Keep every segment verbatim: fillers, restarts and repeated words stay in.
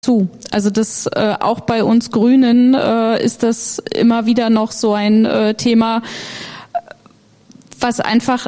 zu. Also das äh, auch bei uns Grünen äh, ist das immer wieder noch so ein äh, Thema, was einfach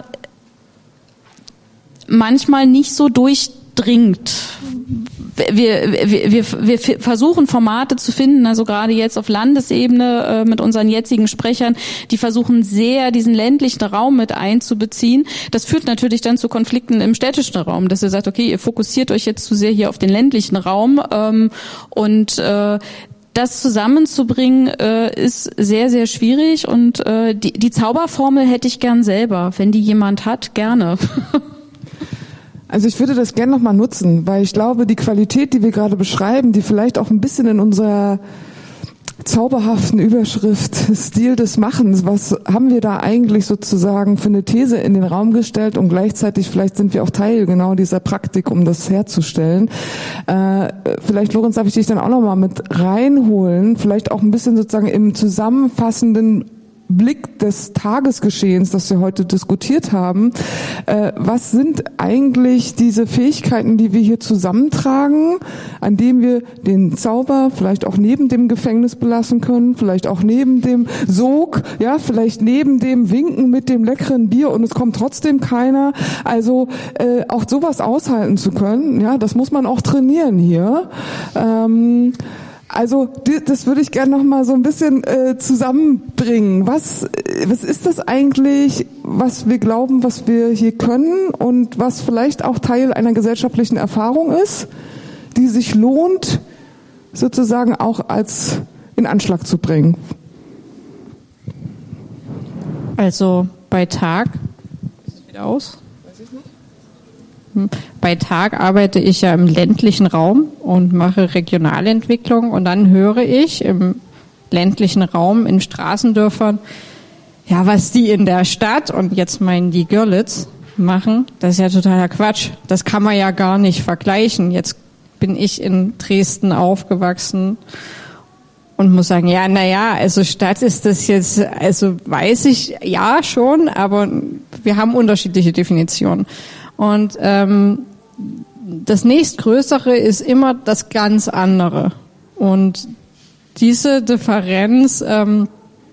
manchmal nicht so durchdringt. Wir, wir, wir, wir versuchen Formate zu finden, also gerade jetzt auf Landesebene äh, mit unseren jetzigen Sprechern, die versuchen sehr, diesen ländlichen Raum mit einzubeziehen. Das führt natürlich dann zu Konflikten im städtischen Raum, dass ihr sagt, okay, ihr fokussiert euch jetzt zu sehr hier auf den ländlichen Raum ähm, und äh, das zusammenzubringen äh, ist sehr, sehr schwierig und äh, die, die Zauberformel hätte ich gern selber. Wenn die jemand hat, gerne. Also ich würde das gerne nochmal nutzen, weil ich glaube, die Qualität, die wir gerade beschreiben, die vielleicht auch ein bisschen in unserer zauberhaften Überschrift Stil des Machens, was haben wir da eigentlich sozusagen für eine These in den Raum gestellt und gleichzeitig vielleicht sind wir auch Teil genau dieser Praktik, um das herzustellen. Äh, vielleicht, Lorenz, darf ich dich dann auch nochmal mit reinholen, vielleicht auch ein bisschen sozusagen im zusammenfassenden Blick des Tagesgeschehens, das wir heute diskutiert haben. Äh, was sind eigentlich diese Fähigkeiten, die wir hier zusammentragen, an denen wir den Zauber vielleicht auch neben dem Gefängnis belassen können, vielleicht auch neben dem Sog, ja, vielleicht neben dem Winken mit dem leckeren Bier und es kommt trotzdem keiner. Also äh, auch sowas aushalten zu können, ja, das muss man auch trainieren hier. Ähm, Also das würde ich gerne noch mal so ein bisschen äh, zusammenbringen. Was was ist das eigentlich, was wir glauben, was wir hier können und was vielleicht auch Teil einer gesellschaftlichen Erfahrung ist, die sich lohnt, sozusagen auch als in Anschlag zu bringen? Also bei Tag, ist es wieder aus? Bei Tag arbeite ich ja im ländlichen Raum und mache Regionalentwicklung und dann höre ich im ländlichen Raum in Straßendörfern, ja, was die in der Stadt und jetzt meinen die Görlitz machen, das ist ja totaler Quatsch. Das kann man ja gar nicht vergleichen. Jetzt bin ich in Dresden aufgewachsen und muss sagen, ja, na ja, also Stadt ist das jetzt, also weiß ich ja schon, aber wir haben unterschiedliche Definitionen. Und ähm, das nächstgrößere ist immer das ganz andere. Und diese Differenz, ähm,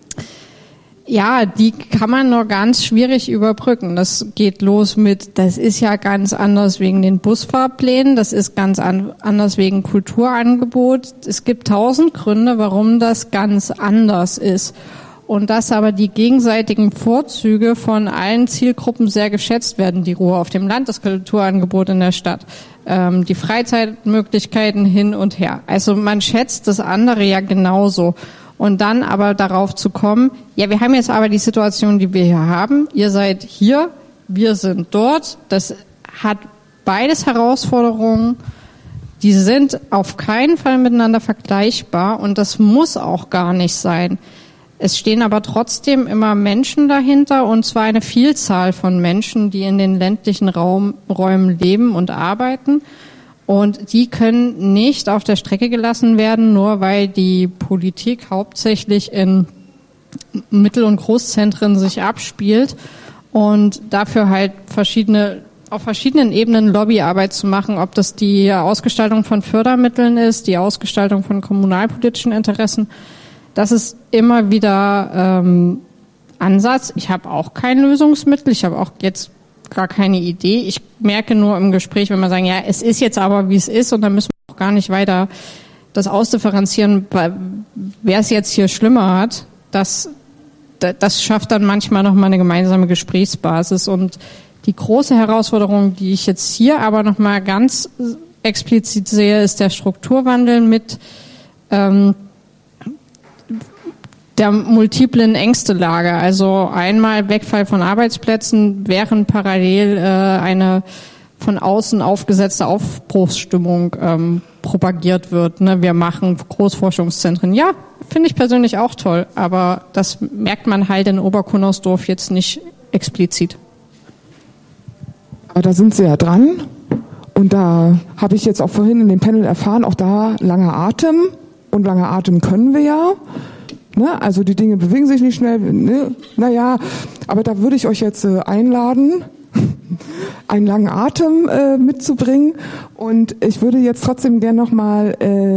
ja, die kann man nur ganz schwierig überbrücken. Das geht los mit, das ist ja ganz anders wegen den Busfahrplänen, das ist ganz an, anders wegen Kulturangebot. Es gibt tausend Gründe, warum das ganz anders ist. Und dass aber die gegenseitigen Vorzüge von allen Zielgruppen sehr geschätzt werden. Die Ruhe auf dem Land, das Kulturangebot in der Stadt, ähm, die Freizeitmöglichkeiten hin und her. Also man schätzt das andere ja genauso. Und dann aber darauf zu kommen, ja, wir haben jetzt aber die Situation, die wir hier haben. Ihr seid hier, wir sind dort. Das hat beides Herausforderungen. Die sind auf keinen Fall miteinander vergleichbar und das muss auch gar nicht sein. Es stehen aber trotzdem immer Menschen dahinter und zwar eine Vielzahl von Menschen, die in den ländlichen Raum, Räumen leben und arbeiten. Und die können nicht auf der Strecke gelassen werden, nur weil die Politik hauptsächlich in Mittel- und Großzentren sich abspielt und dafür halt verschiedene, auf verschiedenen Ebenen Lobbyarbeit zu machen, ob das die Ausgestaltung von Fördermitteln ist, die Ausgestaltung von kommunalpolitischen Interessen. Das ist immer wieder ähm, Ansatz. Ich habe auch kein Lösungsmittel. Ich habe auch jetzt gar keine Idee. Ich merke nur im Gespräch, wenn man sagen, ja, es ist jetzt aber, wie es ist, und dann müssen wir auch gar nicht weiter das ausdifferenzieren, wer es jetzt hier schlimmer hat. Das, das schafft dann manchmal nochmal eine gemeinsame Gesprächsbasis. Und die große Herausforderung, die ich jetzt hier aber nochmal ganz explizit sehe, ist der Strukturwandel mit ähm, der multiplen Ängste-Lage. Also einmal Wegfall von Arbeitsplätzen, während parallel äh, eine von außen aufgesetzte Aufbruchsstimmung ähm, propagiert wird. Ne? Wir machen Großforschungszentren. Ja, finde ich persönlich auch toll, aber das merkt man halt in Oberkunnersdorf jetzt nicht explizit. Aber da sind Sie ja dran und da habe ich jetzt auch vorhin in dem Panel erfahren, auch da langer Atem und langer Atem können wir ja. Ne? Also die Dinge bewegen sich nicht schnell. Ne? Naja, aber da würde ich euch jetzt äh, einladen, einen langen Atem äh, mitzubringen und ich würde jetzt trotzdem gern nochmal äh,